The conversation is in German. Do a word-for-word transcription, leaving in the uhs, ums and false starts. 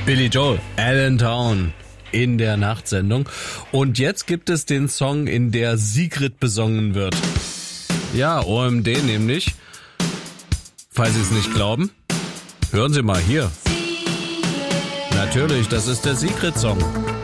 Billy Joel, Allentown in der Nachtsendung. Und jetzt gibt es den Song, in der Sigrid besungen wird. Ja, O M D nämlich. Falls Sie es nicht glauben, hören Sie mal hier. Natürlich, das ist der Sigrid-Song.